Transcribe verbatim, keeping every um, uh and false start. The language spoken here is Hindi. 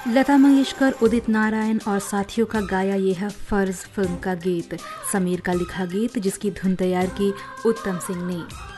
लता मंगेशकर, उदित नारायण और साथियों का गाया ये है फर्ज फिल्म का गीत। समीर का लिखा गीत जिसकी धुन तैयार की उत्तम सिंह ने।